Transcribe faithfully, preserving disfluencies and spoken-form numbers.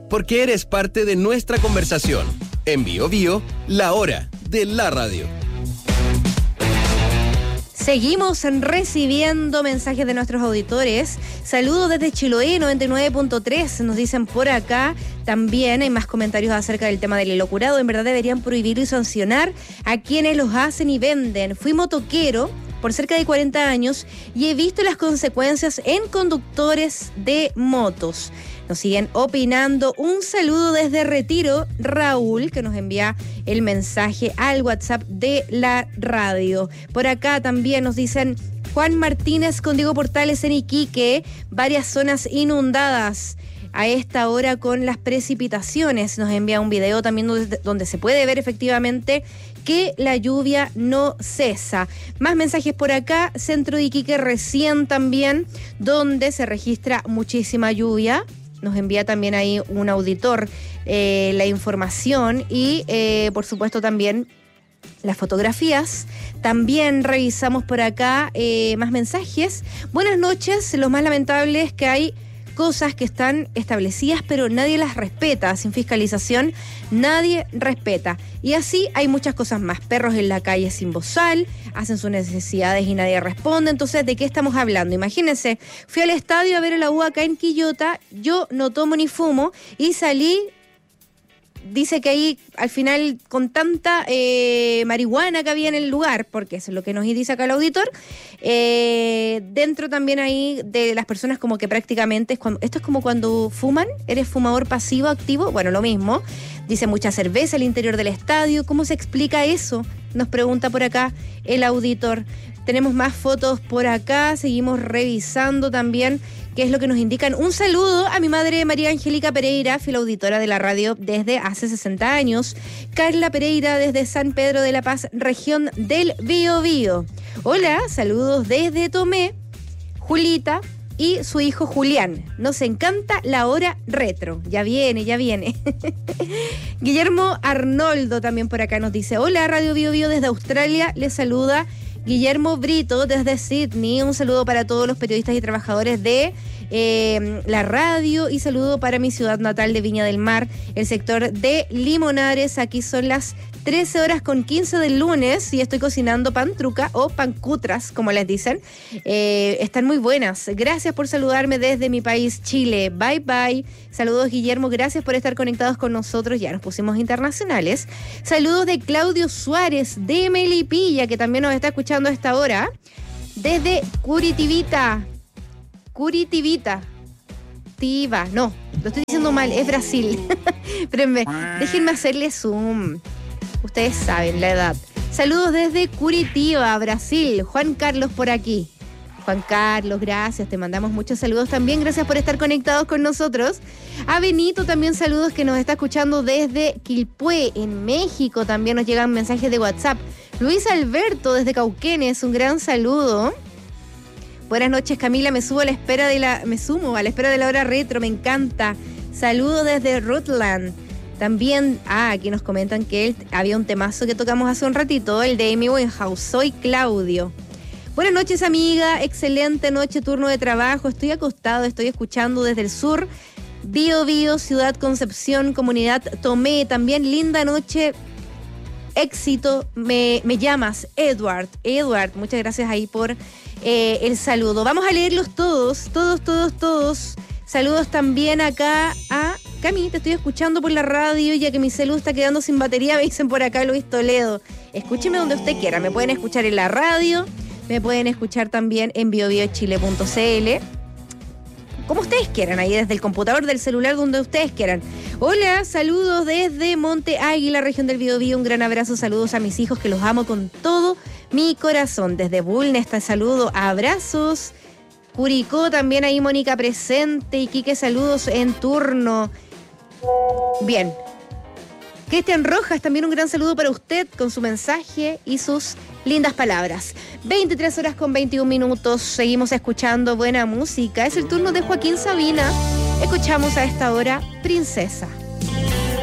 porque eres parte de nuestra conversación. En Bio Bio, la hora de la radio. Seguimos recibiendo mensajes de nuestros auditores. Saludos desde Chiloé noventa y nueve punto tres, nos dicen por acá. También hay más comentarios acerca del tema del locurado. En verdad deberían prohibir y sancionar a quienes los hacen y venden. Fui motoquero por cerca de cuarenta años y he visto las consecuencias en conductores de motos. Nos siguen opinando. Un saludo desde Retiro, Raúl, que nos envía el mensaje al WhatsApp de la radio. Por acá también nos dicen Juan Martínez con Diego Portales en Iquique, varias zonas inundadas a esta hora con las precipitaciones. Nos envía un video también donde, donde se puede ver efectivamente que la lluvia no cesa. Más mensajes por acá. Centro de Iquique recién también, donde se registra muchísima lluvia. Nos envía también ahí un auditor eh, la información y eh, por supuesto también las fotografías. También revisamos por acá eh, más mensajes. Buenas noches. Lo más lamentable es que hay cosas que están establecidas pero nadie las respeta. Sin fiscalización nadie respeta. Y así hay muchas cosas más. Perros en la calle sin bozal, hacen sus necesidades y nadie responde. Entonces, ¿de qué estamos hablando? Imagínense, fui al estadio a ver a la U acá en Quillota, yo no tomo ni fumo y salí. Dice que ahí al final con tanta eh, marihuana que había en el lugar, porque eso es lo que nos dice acá el auditor, eh, dentro también ahí de las personas como que prácticamente, es cuando, esto es como cuando fuman, eres fumador pasivo, activo, bueno, lo mismo, dice mucha cerveza al interior del estadio. ¿Cómo se explica eso? Nos pregunta por acá el auditor. Tenemos más fotos por acá, seguimos revisando también qué es lo que nos indican. Un saludo a mi madre María Angélica Pereira, fiel auditora de la radio desde hace sesenta años. Carla Pereira desde San Pedro de la Paz, región del Biobío. Hola, saludos desde Tomé, Julita y su hijo Julián. Nos encanta la hora retro. Ya viene, ya viene. Guillermo Arnoldo también por acá nos dice: hola, Radio Biobío desde Australia, les saluda Guillermo Brito desde Sydney. Un saludo para todos los periodistas y trabajadores de eh, la radio y saludo para mi ciudad natal de Viña del Mar, el sector de Limonares. Aquí son las trece horas con quince del lunes y estoy cocinando pan truca o pancutras, como les dicen. Eh, están muy buenas. Gracias por saludarme desde mi país, Chile. Bye, bye. Saludos, Guillermo. Gracias por estar conectados con nosotros. Ya nos pusimos internacionales. Saludos de Claudio Suárez de Melipilla, que también nos está escuchando a esta hora. Desde Curitiba. Curitiba. Tiva. No, lo estoy diciendo mal. Es Brasil. Espérenme. Déjenme hacerle zoom. Ustedes saben la edad. Saludos desde Curitiba, Brasil. Juan Carlos por aquí. Juan Carlos, gracias. Te mandamos muchos saludos también. Gracias por estar conectados con nosotros. A Benito también saludos, que nos está escuchando desde Quilpué, en México. También nos llegan mensajes de WhatsApp. Luis Alberto desde Cauquenes, un gran saludo. Buenas noches, Camila. Me subo a la espera de la, me sumo a la espera de la hora retro. Me encanta. Saludos desde Rutland. También, ah, aquí nos comentan que él, había un temazo que tocamos hace un ratito, el de Amy Winehouse. Soy Claudio. Buenas noches, amiga. Excelente noche, turno de trabajo. Estoy acostado, estoy escuchando desde el sur. Bio Bio, Ciudad Concepción, Comunidad Tomé. También linda noche. Éxito. Me, me llamas, Edward. Edward, muchas gracias ahí por eh, el saludo. Vamos a leerlos todos, todos, todos, todos. Saludos también acá a Cami, te estoy escuchando por la radio, ya que mi celu está quedando sin batería, me dicen por acá Luis Toledo. Escúcheme donde usted quiera, me pueden escuchar en la radio, me pueden escuchar también en bio bio chile punto c l, como ustedes quieran, ahí desde el computador, del celular, donde ustedes quieran. Hola, saludos desde Monte Águila, región del Biobío, un gran abrazo, saludos a mis hijos que los amo con todo mi corazón. Desde Bulnes, este saludo, abrazos. Curicó también ahí Mónica presente. Iquique, saludos en turno. Bien. Cristian Rojas, también un gran saludo para usted con su mensaje y sus lindas palabras. veintitrés horas con veintiún minutos. Seguimos escuchando buena música. Es el turno de Joaquín Sabina. Escuchamos a esta hora Princesa.